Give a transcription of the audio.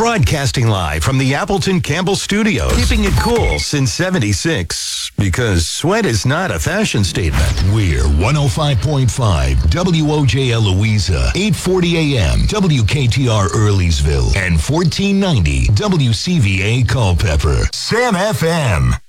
Broadcasting live from the Appleton Campbell Studios. Keeping it cool since 76. Because sweat is not a fashion statement. We're 105.5 WOJL Louisa, 840 AM, WKTR Earleysville, and 1490 WCVA Culpeper. Sam FM.